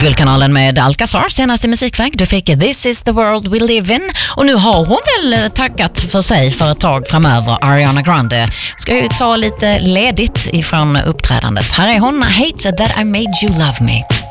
Guldkanalen med Alcazar, senaste musikväg. Du fick This is the world we live in. Och nu har hon väl tackat för sig för ett tag framöver. Ariana Grande ska ju ta lite ledigt ifrån uppträdandet. Här är hon, Hate that I made you love me.